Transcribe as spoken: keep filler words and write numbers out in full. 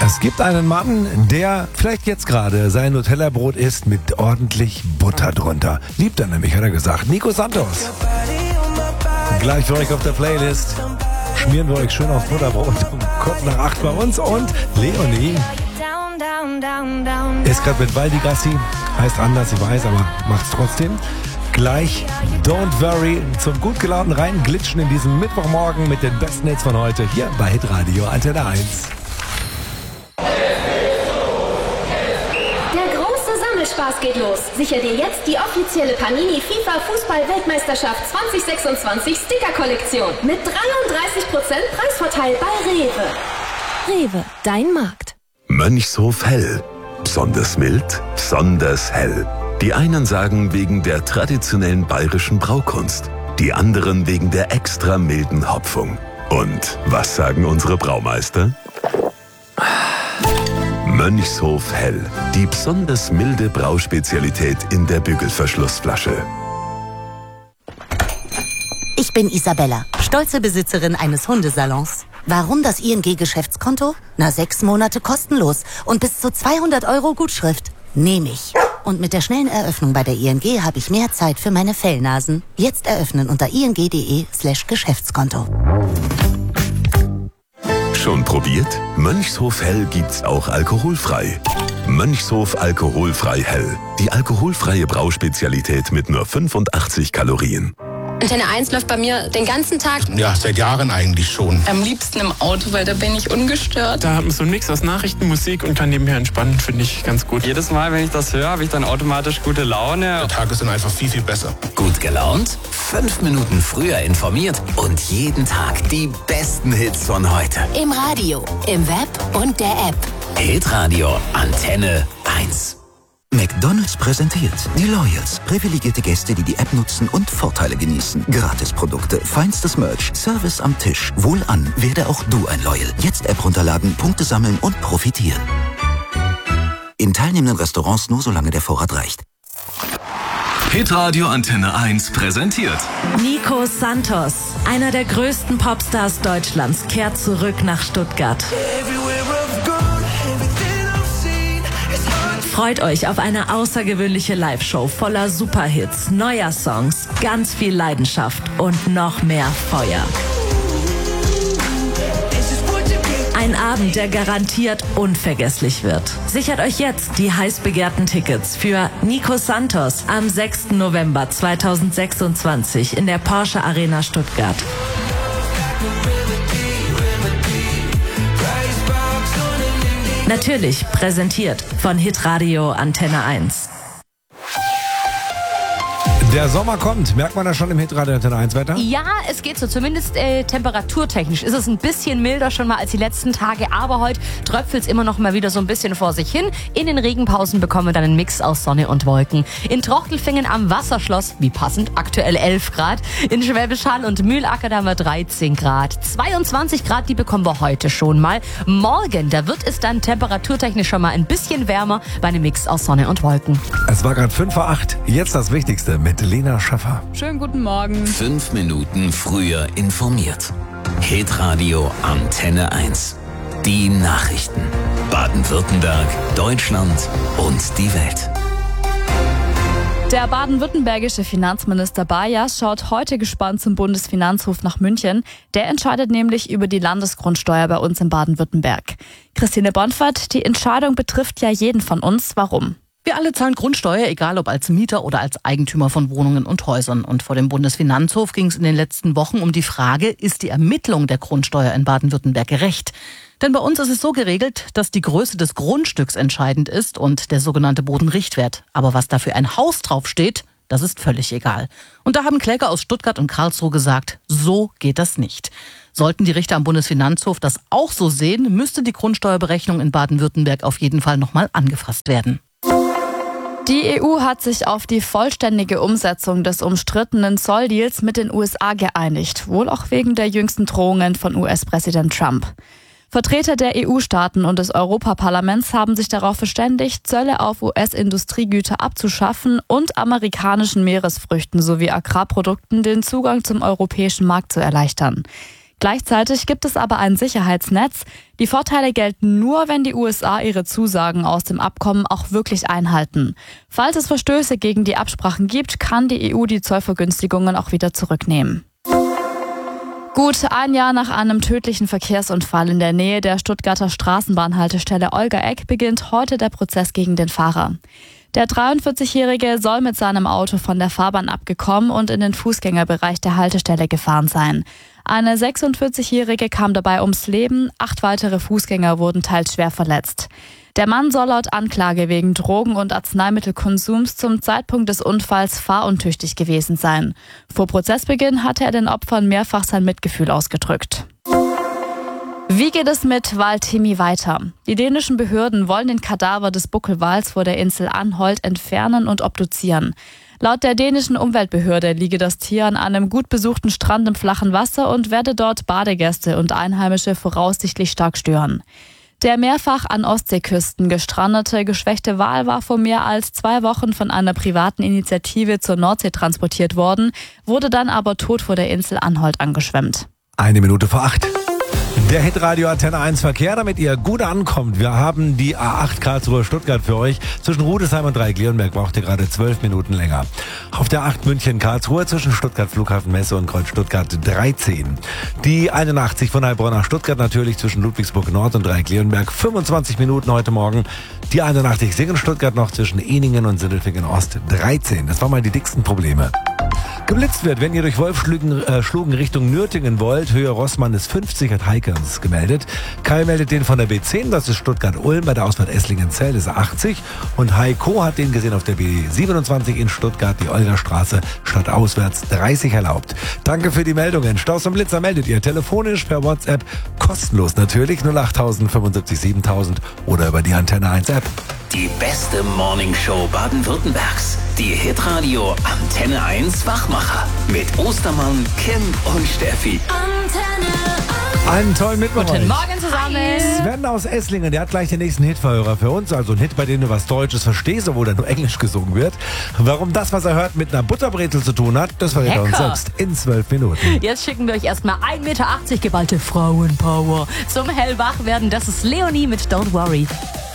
Es gibt einen Mann, der vielleicht jetzt gerade sein Nutella-Brot isst mit ordentlich Butter drunter. Liebt er nämlich, hat er gesagt. Nico Santos. Gleich für euch auf der Playlist. Schmieren wir euch schön auf Butterbrot um kurz nach acht bei uns. Und Leonie ist gerade mit Waldi Gassi. Heißt anders, ich weiß, aber macht's trotzdem. Gleich Don't Worry zum gut gelaunten Reinglitschen in diesem Mittwochmorgen mit den besten Hits von heute hier bei Hitradio Antenne eins. Spaß geht los. Sicher dir jetzt die offizielle Panini FIFA Fußball-Weltmeisterschaft zwanzig sechsundzwanzig Sticker-Kollektion mit dreiunddreißig Prozent Preisvorteil bei Rewe. Rewe, dein Markt. Mönchshof Hell. Besonders mild, besonders hell. Die einen sagen wegen der traditionellen bayerischen Braukunst, die anderen wegen der extra milden Hopfung. Und was sagen unsere Braumeister? Mönchshof Hell, die besonders milde Brauspezialität in der Bügelverschlussflasche. Ich bin Isabella, stolze Besitzerin eines Hundesalons. Warum das I N G-Geschäftskonto? Na, sechs Monate kostenlos und bis zu zweihundert Euro Gutschrift. Nehme ich. Und mit der schnellen Eröffnung bei der I N G habe ich mehr Zeit für meine Fellnasen. Jetzt eröffnen unter ing.de slash Geschäftskonto. Schon probiert? Mönchshof Hell gibt's auch alkoholfrei. Mönchshof Alkoholfrei Hell. Die alkoholfreie Brauspezialität mit nur fünfundachtzig Kalorien. Antenne eins läuft bei mir den ganzen Tag. Ja, seit Jahren eigentlich schon. Am liebsten im Auto, weil da bin ich ungestört. Da hat man so einen Mix aus Nachrichten, Musik und kann nebenher entspannen, finde ich ganz gut. Jedes Mal, wenn ich das höre, habe ich dann automatisch gute Laune. Der Tag ist dann einfach viel, viel besser. Gut gelaunt, fünf Minuten früher informiert und jeden Tag die besten Hits von heute. Im Radio, im Web und der App. Hitradio Antenne eins. McDonald's präsentiert die Loyals. Privilegierte Gäste, die die App nutzen und Vorteile genießen. Gratisprodukte, feinstes Merch, Service am Tisch. Wohlan, werde auch du ein Loyal. Jetzt App runterladen, Punkte sammeln und profitieren. In teilnehmenden Restaurants nur solange der Vorrat reicht. Hitradio Antenne eins präsentiert Nico Santos, einer der größten Popstars Deutschlands, kehrt zurück nach Stuttgart. Freut euch auf eine außergewöhnliche Live-Show voller Superhits, neuer Songs, ganz viel Leidenschaft und noch mehr Feuer. Ein Abend, der garantiert unvergesslich wird. Sichert euch jetzt die heiß begehrten Tickets für Nico Santos am sechsten November zweitausendsechsundzwanzig in der Porsche Arena Stuttgart. Natürlich präsentiert von Hitradio Antenne eins. Der Sommer kommt. Merkt man das schon im Hitradio Antenne eins Wetter? Ja, es geht so. Zumindest äh, temperaturtechnisch ist es ein bisschen milder schon mal als die letzten Tage. Aber heute tröpfelt es immer noch mal wieder so ein bisschen vor sich hin. In den Regenpausen bekommen wir dann einen Mix aus Sonne und Wolken. In Trochtelfingen am Wasserschloss, wie passend, aktuell elf Grad. In Schwäbisch Hall und Mühlacker, da haben wir dreizehn Grad. zweiundzwanzig Grad, die bekommen wir heute schon mal. Morgen, da wird es dann temperaturtechnisch schon mal ein bisschen wärmer bei einem Mix aus Sonne und Wolken. Es war gerade fünf vor acht. Jetzt das Wichtigste mit Lena Schaffer. Schönen guten Morgen. Fünf Minuten früher informiert. Hitradio Antenne eins. Die Nachrichten. Baden-Württemberg, Deutschland und die Welt. Der baden-württembergische Finanzminister Bayers schaut heute gespannt zum Bundesfinanzhof nach München. Der entscheidet nämlich über die Landesgrundsteuer bei uns in Baden-Württemberg. Christine Bonfert, die Entscheidung betrifft ja jeden von uns. Warum? Wir alle zahlen Grundsteuer, egal ob als Mieter oder als Eigentümer von Wohnungen und Häusern. Und vor dem Bundesfinanzhof ging es in den letzten Wochen um die Frage, ist die Ermittlung der Grundsteuer in Baden-Württemberg gerecht? Denn bei uns ist es so geregelt, dass die Größe des Grundstücks entscheidend ist und der sogenannte Bodenrichtwert. Aber was da für ein Haus draufsteht, das ist völlig egal. Und da haben Kläger aus Stuttgart und Karlsruhe gesagt, so geht das nicht. Sollten die Richter am Bundesfinanzhof das auch so sehen, müsste die Grundsteuerberechnung in Baden-Württemberg auf jeden Fall nochmal angefasst werden. Die E U hat sich auf die vollständige Umsetzung des umstrittenen Zolldeals mit den U S A geeinigt, wohl auch wegen der jüngsten Drohungen von U S-Präsident Trump. Vertreter der E U-Staaten und des Europaparlaments haben sich darauf verständigt, Zölle auf U S-Industriegüter abzuschaffen und amerikanischen Meeresfrüchten sowie Agrarprodukten den Zugang zum europäischen Markt zu erleichtern. Gleichzeitig gibt es aber ein Sicherheitsnetz. Die Vorteile gelten nur, wenn die U S A ihre Zusagen aus dem Abkommen auch wirklich einhalten. Falls es Verstöße gegen die Absprachen gibt, kann die E U die Zollvergünstigungen auch wieder zurücknehmen. Gut ein Jahr nach einem tödlichen Verkehrsunfall in der Nähe der Stuttgarter Straßenbahnhaltestelle Olgaegg beginnt heute der Prozess gegen den Fahrer. Der dreiundvierzigjährige soll mit seinem Auto von der Fahrbahn abgekommen und in den Fußgängerbereich der Haltestelle gefahren sein. Eine sechsundvierzigjährige kam dabei ums Leben, acht weitere Fußgänger wurden teils schwer verletzt. Der Mann soll laut Anklage wegen Drogen- und Arzneimittelkonsums zum Zeitpunkt des Unfalls fahruntüchtig gewesen sein. Vor Prozessbeginn hatte er den Opfern mehrfach sein Mitgefühl ausgedrückt. Wie geht es mit Wal Timi weiter? Die dänischen Behörden wollen den Kadaver des Buckelwals vor der Insel Anholt entfernen und obduzieren. Laut der dänischen Umweltbehörde liege das Tier an einem gut besuchten Strand im flachen Wasser und werde dort Badegäste und Einheimische voraussichtlich stark stören. Der mehrfach an Ostseeküsten gestrandete, geschwächte Wal war vor mehr als zwei Wochen von einer privaten Initiative zur Nordsee transportiert worden, wurde dann aber tot vor der Insel Anholt angeschwemmt. Eine Minute vor acht. Der Hitradio Antenne eins Verkehr, damit ihr gut ankommt. Wir haben die A acht Karlsruhe-Stuttgart für euch. Zwischen Rudesheim und Dreieck-Leonberg braucht ihr gerade zwölf Minuten länger. Auf der acht München-Karlsruhe zwischen Stuttgart Flughafen Messe und Kreuz Stuttgart dreizehn. Die einundachtzig von Heilbronn nach Stuttgart natürlich zwischen Ludwigsburg Nord und Dreieck-Leonberg fünfundzwanzig Minuten heute Morgen. Die einundachtzig Singen-Stuttgart noch zwischen Eningen und Sindelfingen Ost dreizehn. Das waren mal die dicksten Probleme. Geblitzt wird, wenn ihr durch Wolfschlugen äh, Schlugen Richtung Nürtingen wollt. Höhe Rossmann ist fünfzig, hat Heike uns gemeldet. Kai meldet den von der B zehn, das ist Stuttgart-Ulm. Bei der Ausfahrt Esslingen-Zell ist er achtzig. Und Heiko hat den gesehen auf der B siebenundzwanzig in Stuttgart, die Olgastraße, statt auswärts dreißig erlaubt. Danke für die Meldungen. Staus und Blitzer meldet ihr telefonisch, per WhatsApp, kostenlos natürlich, null acht fünfundsiebzig siebentausend oder über die Antenne eins App. Die beste Morningshow Baden-Württembergs. Die Hitradio Antenne eins Wachmacher. Mit Ostermann, Kim und Steffi. Antenne Einen tollen Mittwoch. Guten Morgen zusammen. Sven aus Esslingen, der hat gleich den nächsten Hitverhörer für uns. Also ein Hit, bei dem du was Deutsches verstehst, obwohl da nur Englisch gesungen wird. Warum das, was er hört, mit einer Butterbrezel zu tun hat, das verrät er uns selbst in zwölf Minuten. Jetzt schicken wir euch erstmal ein Meter achtzig geballte Frauenpower zum Hellwachwerden. Das ist Leonie mit Don't Worry.